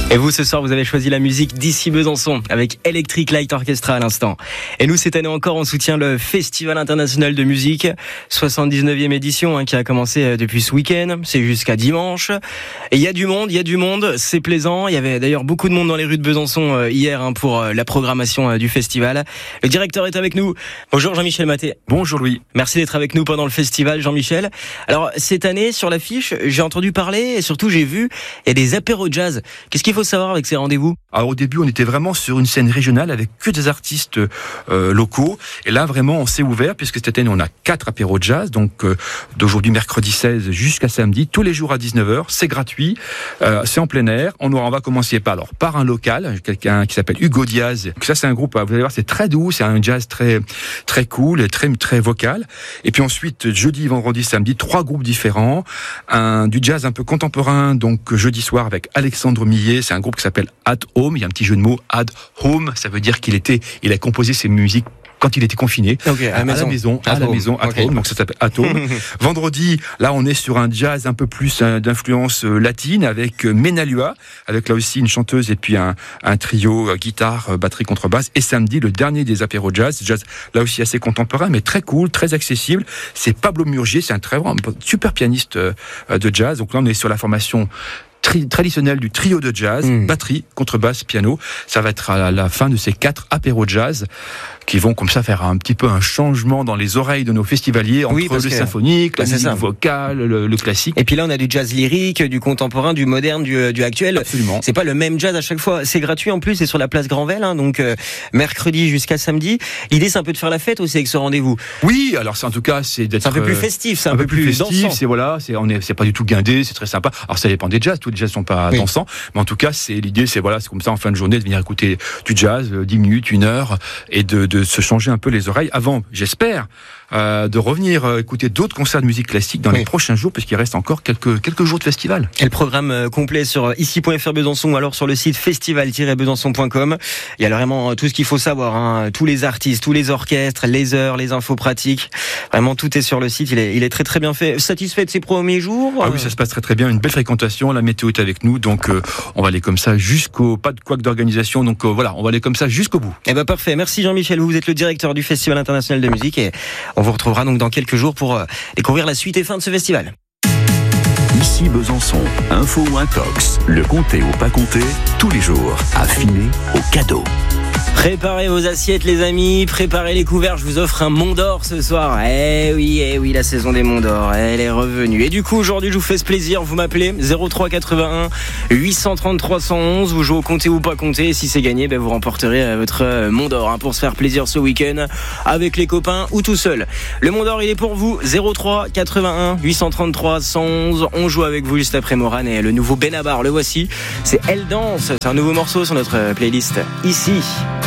Et vous, ce soir, vous avez choisi la musique d'ici Besançon avec Electric Light Orchestra à l'instant. Et nous, cette année encore, on soutient le Festival international de musique, 79e édition, qui a commencé depuis ce week-end. C'est jusqu'à dimanche. Et il y a du monde, c'est plaisant. Il y avait d'ailleurs beaucoup de monde dans les rues de Besançon hier pour la programmation du festival. Le directeur est avec nous. Bonjour Jean-Michel Maté. Bonjour Louis. Merci d'être avec nous pendant le festival, Jean-Michel. Alors, cette année, sur l'affiche, j'ai entendu parler et surtout j'ai vu, il y a des apéros jazz. Qu'est-ce qu'il faut savoir avec ces rendez-vous? Alors au début, on était vraiment sur une scène régionale avec que des artistes locaux. Et là, vraiment, on s'est ouvert puisque cette année, on a 4 apéros jazz. Donc d'aujourd'hui, mercredi 16 jusqu'à samedi, tous les jours à 19h. C'est gratuit, c'est en plein air. On va commencer par un local, quelqu'un qui s'appelle Hugo Diaz. Ça, c'est un groupe, vous allez voir, c'est très doux, c'est un jazz très très cool, très vocal. Et puis ensuite, jeudi, vendredi, samedi, 3 groupes différents. Du jazz un peu contemporain, donc jeudi soir avec Alexandre Millet. C'est un groupe qui s'appelle At Home. Il y a un petit jeu de mots, At Home. Ça veut dire il a composé ses musiques quand il était confiné, okay, à la maison, At Home, donc ça s'appelle At Home. Vendredi, là, on est sur un jazz un peu plus d'influence latine avec Menalua, avec là aussi une chanteuse et puis un trio guitare, batterie, contrebasse. Et samedi, le dernier des apéros jazz, là aussi assez contemporain, mais très cool, très accessible. C'est Pablo Murgier, c'est un super pianiste de jazz. Donc là, on est sur la formation traditionnel du trio de jazz, batterie, contrebasse, piano. Ça va être à la fin de ces 4 apéros jazz qui vont comme ça faire un petit peu un changement dans les oreilles de nos festivaliers entre le symphonique, la musique vocale, le classique. Et puis là, on a du jazz lyrique, du contemporain, du moderne, du actuel. Absolument. C'est pas le même jazz à chaque fois. C'est gratuit en plus, c'est sur la place Granvelle, donc mercredi jusqu'à samedi. L'idée, c'est un peu de faire la fête aussi avec ce rendez-vous. Oui, alors en tout cas, c'est d'être un peu plus festif, c'est un peu plus festif. Dansant. C'est pas du tout guindé, c'est très sympa. Alors ça dépend des jazz, tous les jazz sont pas dansants, mais en tout cas, l'idée, c'est comme ça en fin de journée de venir écouter du jazz, 10 minutes, 1 heure, et de se changer un peu les oreilles avant, j'espère, de revenir écouter d'autres concerts de musique classique dans les prochains jours, puisqu'il reste encore quelques jours de festival. Et le programme complet sur ici.fr Besançon ou alors sur le site festival-besançon.com. Il y a vraiment tout ce qu'il faut savoir, tous les artistes, tous les orchestres, les heures, les infos pratiques. Vraiment, tout est sur le site. Il est très très bien fait. Satisfait de ses premiers jours? Ah oui, ça se passe très très bien. Une belle fréquentation. La météo est avec nous, donc on va aller comme ça pas de couac d'organisation. Donc on va aller comme ça jusqu'au bout. Eh ben parfait. Merci Jean-Michel. Vous êtes le directeur du Festival international de musique et on vous retrouvera donc dans quelques jours pour découvrir la suite et fin de ce festival. Ici Besançon, info ou intox, le comté ou pas comté, tous les jours, affiné au cadeau. Préparez vos assiettes les amis, préparez les couverts, je vous offre un Mont d'Or ce soir. Eh oui, la saison des Monts d'Or, elle est revenue. Et du coup aujourd'hui je vous fais ce plaisir, vous m'appelez 03 81 833 111, vous jouez au comté ou pas comté et si c'est gagné, vous remporterez votre Mont d'Or pour se faire plaisir ce week-end avec les copains ou tout seul. Le Mont d'Or il est pour vous, 03 81 833 111, on joue avec vous juste après Morane et le nouveau Benabar, le voici, c'est Elle Danse, c'est un nouveau morceau sur notre playlist ici.